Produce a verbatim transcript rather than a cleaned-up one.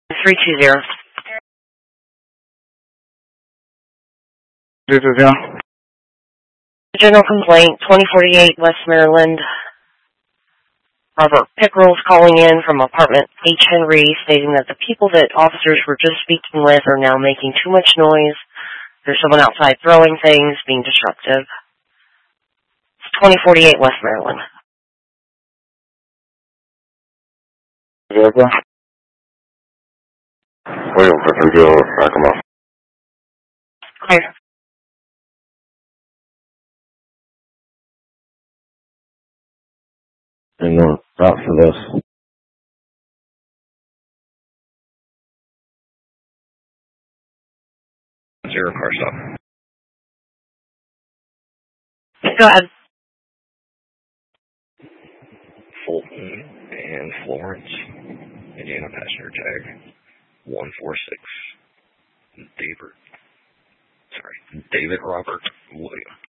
three two zero. three two zero. General complaint, twenty forty-eight West Maryland. Robert Pickrell's calling in from apartment H. Henry, stating that the people that officers were just speaking with are now making too much noise. There's someone outside throwing things, being disruptive. It's twenty forty-eight West Maryland. Vehicle? William Victor Gill, Yakima. Clear. And uh, route for this. Zero car stop. Go ahead. Fulton and Florence, Indiana passenger tag one four six. David, sorry, David Robert William.